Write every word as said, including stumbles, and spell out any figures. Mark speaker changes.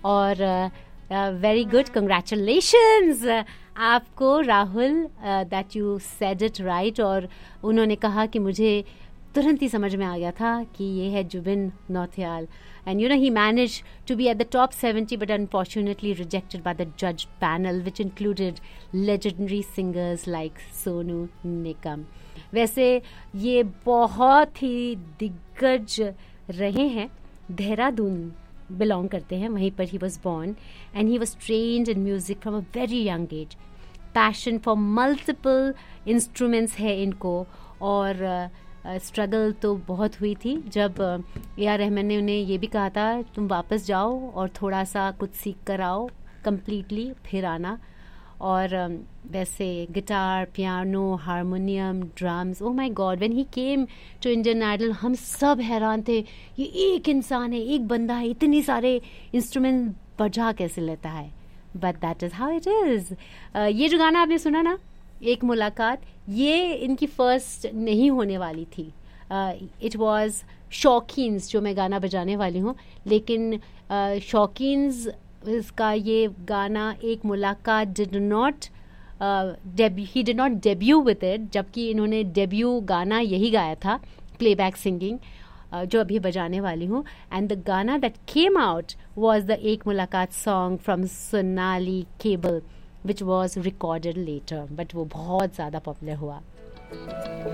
Speaker 1: और very good, congratulations आपको Rahul, that you said it right. और उन्होंने कहा कि मुझे तुरंत ही समझ में आ गया था कि ये है Zubin Nautiyal. And you know, he managed to be at the top seventy, but unfortunately rejected by the judge panel, which included legendary singers like Sonu Nigam. वैसे ये बहुत ही दिग्गज रहे हैं. देहरादून बिलोंग करते हैं, वहीं पर he was born, and he was trained in music from a very young age. Passion for multiple instruments है इनको, और स्ट्रगल uh, तो बहुत हुई थी. जब ए आर रहमान ने उन्हें ये भी कहा था तुम वापस जाओ और थोड़ा सा कुछ सीख कर आओ कम्प्लीटली, फिर आना. और um, वैसे guitar, piano, harmonium, drums, oh my God, when he came to Indian idol हम सब हैरान थे, ये एक इंसान है, एक बंदा है, इतने सारे इंस्ट्रूमेंट बजा कैसे लेता है. But that is how it is. ये जो गाना आपने सुना ना, एक मुलाकात, ये इनकी फर्स्ट नहीं होने वाली थी. इट वाज शौकीन्स जो मैं गाना बजाने वाली हूँ, लेकिन शौकीन्स uh, इसका ये गाना एक मुलाकात did not he did not debut with it, जबकि इन्होंने डेब्यू गाना यही गाया था, प्लेबैक सिंगिंग, uh, जो अभी बजाने वाली हूँ. एंड द गाना that came out was the एक मुलाकात song from Sonali cable, which was recorded later, but वो बहुत ज़्यादा पॉपुलर हुआ.